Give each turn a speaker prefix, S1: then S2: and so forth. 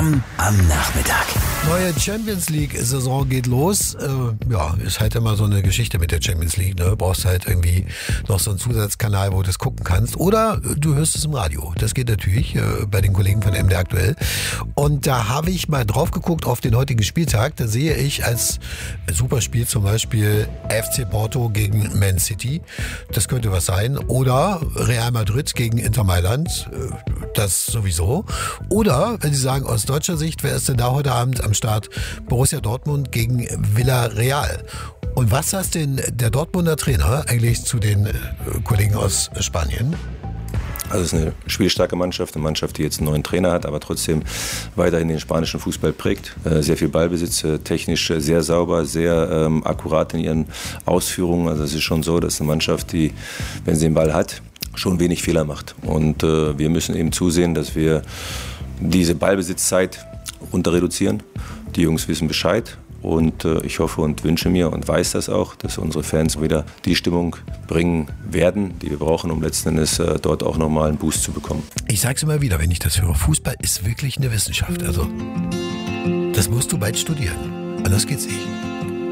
S1: Programm am Nachmittag.
S2: Neue Champions League-Saison geht los. Ist halt immer so eine Geschichte mit der Champions League. Ne? Du brauchst halt irgendwie noch so einen Zusatzkanal, wo du das gucken kannst. Oder du hörst es im Radio. Das geht natürlich bei den Kollegen von MDR aktuell. Und da habe ich mal drauf geguckt auf den heutigen Spieltag. Da sehe ich als Superspiel zum Beispiel FC Porto gegen Man City. Das könnte was sein. Oder Real Madrid gegen Inter Mailand. Das sowieso. Oder, wenn Sie sagen, aus deutscher Sicht, wer ist denn da heute Abend am Start? Borussia Dortmund gegen Villarreal. Und was sagt denn der Dortmunder Trainer eigentlich zu den Kollegen aus Spanien?
S3: Also es ist eine spielstarke Mannschaft, eine Mannschaft, die jetzt einen neuen Trainer hat, aber trotzdem weiterhin den spanischen Fußball prägt. Sehr viel Ballbesitz, technisch sehr sauber, sehr akkurat in ihren Ausführungen. Also es ist schon so, dass eine Mannschaft, die, wenn sie den Ball hat, schon wenig Fehler macht. Und wir müssen eben zusehen, dass wir diese Ballbesitzzeit runter reduzieren. Die Jungs wissen Bescheid. Und ich hoffe und wünsche mir und weiß das auch, dass unsere Fans wieder die Stimmung bringen werden, die wir brauchen, um letzten Endes dort auch nochmal einen Boost zu bekommen.
S2: Ich sage es immer wieder, wenn ich das höre. Fußball ist wirklich eine Wissenschaft. Also, das musst du bald studieren. Anders geht's nicht.